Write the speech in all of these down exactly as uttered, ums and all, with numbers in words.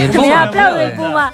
El Me Puma. aplaude el Puma.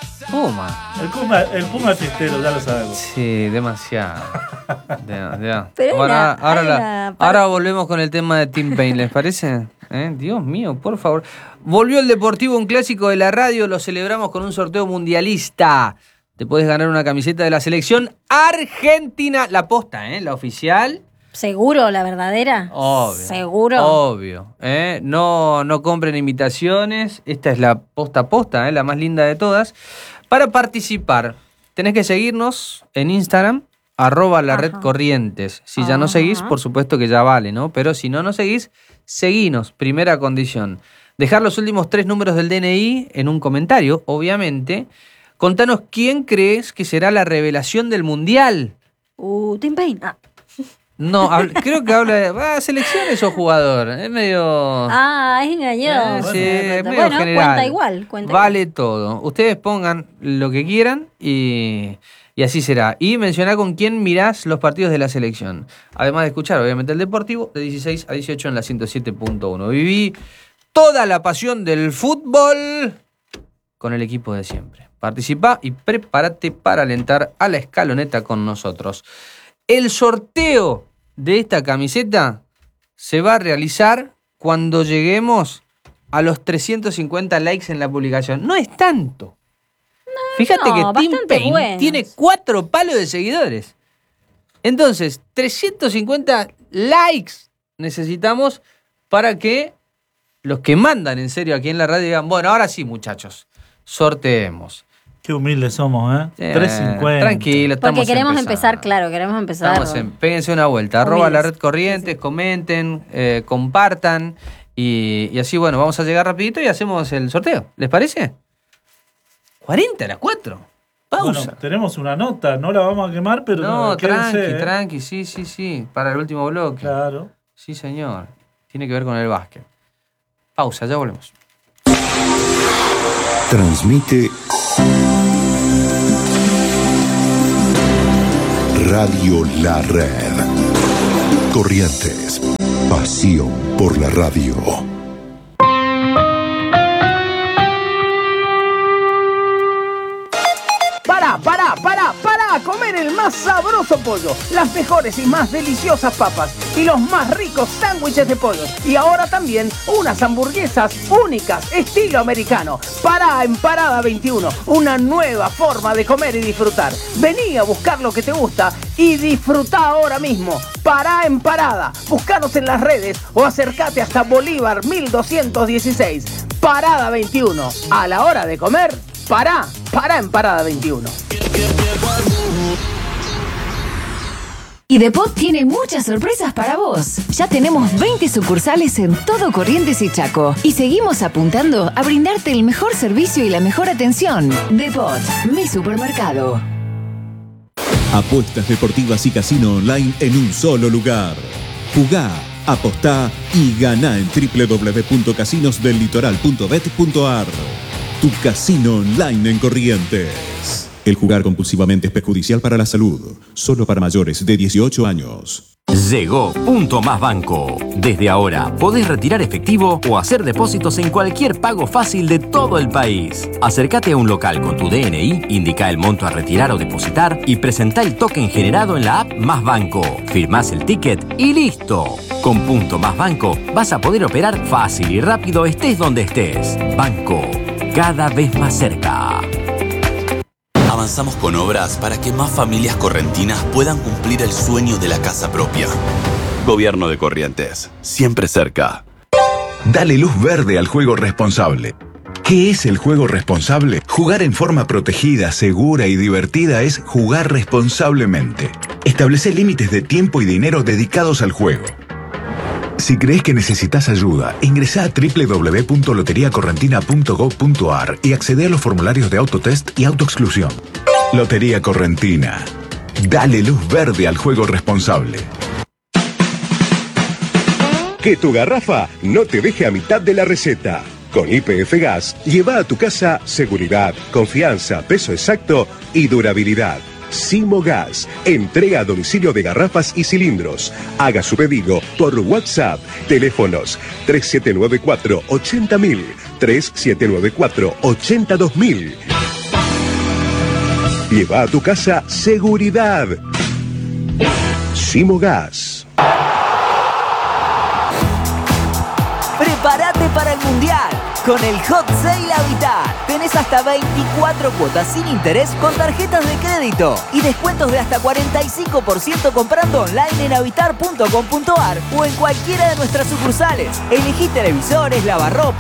Puma. El Puma, el Puma es fiestero, ya lo sabemos. Sí, demasiado. De- de- Pero hay Bueno, una- ahora, hay la- una- ahora volvemos con el tema de Tim Payne, ¿les parece? ¿Eh? Dios mío, por favor. Volvió el Deportivo, un clásico de la radio, lo celebramos con un sorteo mundialista. Te puedes ganar una camiseta de la selección argentina, la posta, ¿eh? La oficial. ¿Seguro, la verdadera? Obvio. ¿Seguro? Obvio. ¿eh? No, no compren imitaciones. Esta es la posta a posta, ¿eh? La más linda de todas. Para participar, tenés que seguirnos en Instagram, arroba la Ajá. red Corrientes. Si ya no Ajá. seguís, por supuesto que ya vale, ¿no? Pero si no nos seguís, seguinos. Primera condición. Dejar los últimos tres números del D N I en un comentario, obviamente. Contanos quién crees que será la revelación del Mundial. Uh, Tim Payne. Ah, No, habl- creo que habla de ah, selecciones o jugador. Es medio. Ah, es engañoso. Eh, sí, es medio Bueno, general. cuenta igual. Cuenta Vale todo. Ustedes pongan lo que quieran y, y así será. Y mencioná con quién mirás los partidos de la selección. Además de escuchar, obviamente, el Deportivo de dieciséis a dieciocho en la ciento siete punto uno. Viví toda la pasión del fútbol con el equipo de siempre. Participá y prepárate para alentar a la escaloneta con nosotros. El sorteo de esta camiseta se va a realizar cuando lleguemos a los trescientos cincuenta likes en la publicación. No es tanto. Fíjate no, que Tim bastante Payne buenos. tiene cuatro palos de seguidores. Entonces, trescientos cincuenta likes necesitamos para que los que mandan en serio aquí en la radio digan, bueno, ahora sí, muchachos, sorteemos. Qué humildes somos, ¿eh? Eh, trescientos cincuenta. Tranquilo, estamos Porque queremos empezando. empezar, claro, queremos empezar. Estamos en, péguense una vuelta, arroba Humildes. la red Corrientes, comenten, eh, compartan y, y así, bueno, vamos a llegar rapidito y hacemos el sorteo. ¿Les parece? cuarenta a las cuatro. Pausa. Bueno, tenemos una nota, no la vamos a quemar, pero no, quédense, tranqui, ¿eh? tranqui, sí, sí, sí, para el último bloque. Claro. Sí, señor. Tiene que ver con el básquet. Pausa, ya volvemos. Transmite Radio La Red. Corrientes. Pasión por la radio. Para, para, para, para comer el más sabroso pollo, las mejores y más deliciosas papas y los más ricos sándwiches de pollo. Y ahora también unas hamburguesas únicas, estilo americano. Para en Parada veintiuno, una nueva forma de comer y disfrutar. Vení a buscar lo que te gusta y disfruta ahora mismo. Pará en Parada, búscanos en las redes o acércate hasta Bolívar mil doscientos dieciséis. Parada veintiuno, a la hora de comer, pará, pará en Parada veintiuno. Y Depot tiene muchas sorpresas para vos. Ya tenemos veinte sucursales en todo Corrientes y Chaco. Y seguimos apuntando a brindarte el mejor servicio y la mejor atención. Depot, mi supermercado. Apuestas deportivas y casino online en un solo lugar. Jugá, apostá y ganá en doble u doble u doble u punto casinos del litoral punto bet punto a r. Tu casino online en Corrientes. El jugar compulsivamente es perjudicial para la salud. Solo para mayores de dieciocho años. Llegó Punto Más Banco. Desde ahora podés retirar efectivo o hacer depósitos en cualquier pago fácil de todo el país. Acércate a un local con tu D N I, indica el monto a retirar o depositar y presentá el token generado en la app Más Banco. Firmás el ticket y listo. Con Punto Más Banco vas a poder operar fácil y rápido estés donde estés. Banco, cada vez más cerca. Avanzamos con obras para que más familias correntinas puedan cumplir el sueño de la casa propia. Gobierno de Corrientes, siempre cerca. Dale luz verde al juego responsable. ¿Qué es el juego responsable? Jugar en forma protegida, segura y divertida es jugar responsablemente. Establece límites de tiempo y dinero dedicados al juego. Si crees que necesitas ayuda, ingresa a doble u doble u doble u punto lotería correntina punto gob punto a r y accede a los formularios de autotest y autoexclusión. Lotería Correntina. Dale luz verde al juego responsable. Que tu garrafa no te deje a mitad de la receta. Con Y P F Gas, lleva a tu casa seguridad, confianza, peso exacto y durabilidad. Simogas, entrega a domicilio de garrafas y cilindros. Haga su pedido por WhatsApp. Teléfonos tres siete nueve cuatro ochenta mil, tres siete nueve cuatro ochenta dos mil. Lleva a tu casa seguridad. Simogas. Prepárate para el Mundial. Con el Hot Sale Habitat tenés hasta veinticuatro cuotas sin interés con tarjetas de crédito y descuentos de hasta cuarenta y cinco por ciento comprando online en habitar punto com punto ar o en cualquiera de nuestras sucursales. Elegí televisores, lavarropa,